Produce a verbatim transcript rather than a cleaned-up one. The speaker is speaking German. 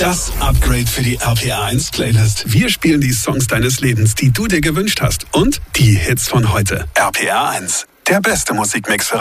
Das Upgrade für die R P R eins Playlist. Wir spielen die Songs deines Lebens, die du dir gewünscht hast. Und die Hits von heute. R P R eins, der beste Musikmix für